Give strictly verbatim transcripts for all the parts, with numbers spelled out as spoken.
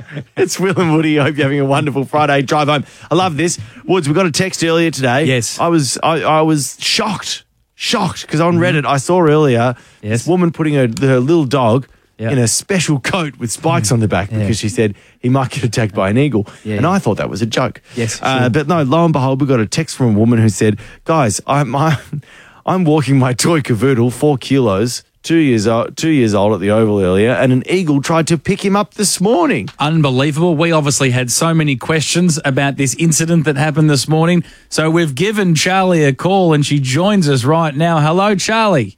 It's Will and Woody. I hope you're having a wonderful Friday drive home. I love this. Woods, we got a text earlier today. Yes. I was I, I was shocked, shocked, because on Reddit I saw earlier Yes. this woman putting her, her little dog Yeah. in a special coat with spikes on the back because she said he might get attacked by an eagle. Yeah, and yeah. I thought that was a joke. Yes, Uh, sure. but no, lo and behold, we got a text from a woman who said, guys, I'm, I'm, I'm walking my toy cavoodle, four kilos, two years old, two years old at the Oval earlier, and an eagle tried to pick him up this morning. Unbelievable. We obviously had so many questions about this incident that happened this morning. So we've given Charlie a call and she joins us right now. Hello, Charlie.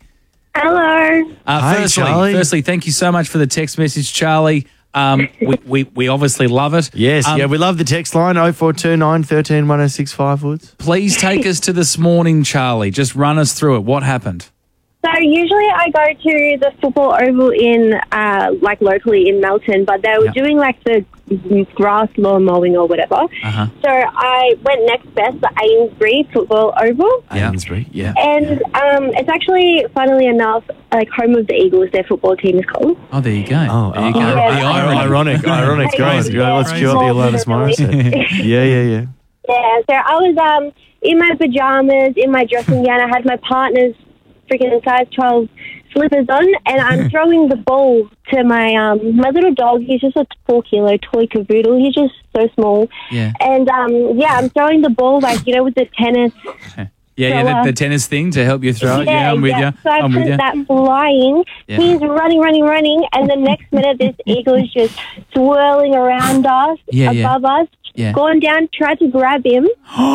Hello. Uh, Hi, firstly, Charlie. firstly, thank you so much for the text message, Charlie. Um, we, we, we obviously love it. Yes, Um, yeah, we love the text line, oh four two nine, one three one oh six five, Woods. Please take us to this morning, Charlie. Just run us through it. What happened? So usually I go to the football oval in, uh, like locally in Melton, but they were Yeah. doing like the grass lawn mowing or whatever. Uh-huh. So I went next best, the Amesbury football oval. Yeah. Amesbury, yeah. And um, it's actually, funnily enough, like home of the Eagles, their football team is called. Oh, there you go. Oh, there you oh, go. yeah. The irony. Ironic, ironic. Hey, Guys, yeah, let's cue up the Alanis Morris. Morissette. Yeah, yeah, yeah. Yeah, so I was um, in my pajamas, in my dressing gown. I had my partner's freaking size twelve slippers on, and I'm throwing the ball to my um, my little dog. He's just a four kilo toy cavoodle. He's just so small. Yeah. And um, yeah, I'm throwing the ball like, you know, with the tennis. Yeah, yeah, So, the, uh, the tennis thing to help you throw it. Yeah, I'm with you. So I I'm with put you. that flying. Yeah. He's running, running, running, and the next minute this eagle is just swirling around us, Yeah, yeah. above us. Yeah. Gone down, tried to grab him.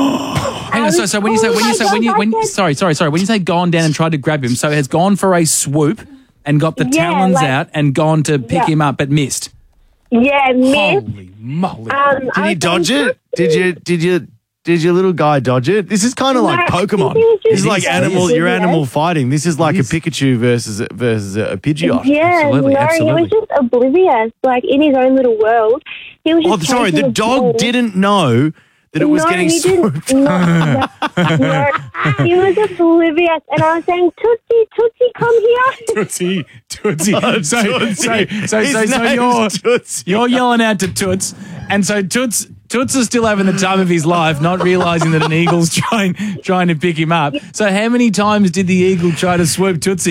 Hang on, so, so when you say Oh when you my say when you God, when I said- sorry sorry sorry when you say gone down and tried to grab him, so it has gone for a swoop and got the Yeah, talons like- out and gone to pick Yeah. him up but missed. Yeah, missed. Holy moly! Um, Did I he was dodge going it? Did you, did you, did your little guy dodge it? This is kind of No, like I think Pokemon. he was just This is like so animal, you're busy, animal eh? fighting. This is like a Pikachu versus, versus a, a Pidgeot. Yeah, Absolutely, no, absolutely. he was just oblivious, like in his own little world. He was just Oh, sorry, chasing the dog ball. didn't know that it was no, getting he swooped. didn't. No, no, no, he was oblivious, and I was saying, Tootsie, Tootsie, come here. Tootsie, Tootsie. Oh, so, Tootsie. so, so, His so, so name's you're, Tootsie. you're yelling out to Toots, and so Toots, Toots is still having the time of his life, not realising that an eagle's trying trying to pick him up. So how many times did the eagle try to swoop Tootsie?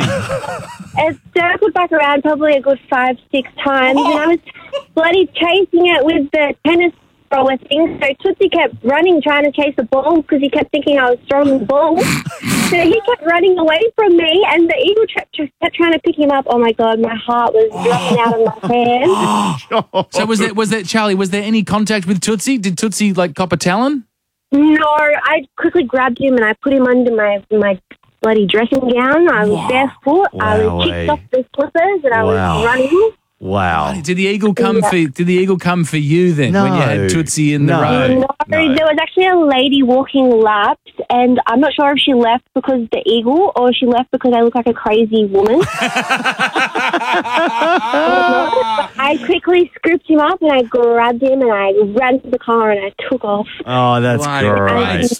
It circled back around probably a good five, six times, and I was bloody chasing it with the tennis thrower thing. So Tootsie kept running, trying to chase the ball because he kept thinking I was throwing the ball. So he kept running away from me, and the eagle tra- tra- kept trying to pick him up. Oh my God, my heart was dropping out of my hand. So was there was there Charlie? Was there any contact with Tootsie? Did Tootsie like cop a talon? No, I quickly grabbed him and I put him under my my bloody dressing gown. I was barefoot. I was Wowee. kicked off the slippers, and I Wow. was running. Wow. Did the eagle come Yeah. for? Did the eagle come for you then when you No. had Tootsie in the No. road? No, No. there was actually a lady walking laps, and I'm not sure if she left because of the eagle or she left because I look like a crazy woman. I quickly scooped him up and I grabbed him and I ran to the car and I took off. Oh, that's Bloody great.